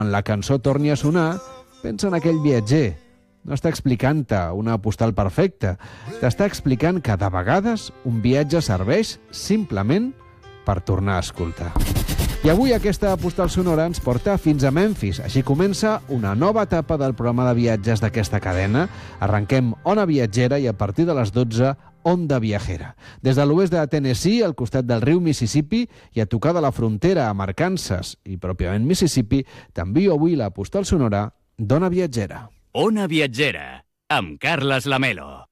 Quan la cançó torni a sonar, pensa en aquell viatger. No està explicant-te una postal perfecta. T'està explicant que de vegades un viatge serveix simplement per tornar a escoltar. I avui aquesta postal sonora ens porta fins a Memphis. Així comença una nova etapa del programa de viatges d'aquesta cadena. Arrenquem Ona Viatgera i a partir de les 12 Onda Viajera. Des de l'oest de Tennessee, al costat del riu Mississippi i a tocar de la frontera amb Arkansas i pròpiament Mississippi, t'envio avui la postal sonora d'Ona Viatgera. Ona Viatgera, amb Carles Lamelo.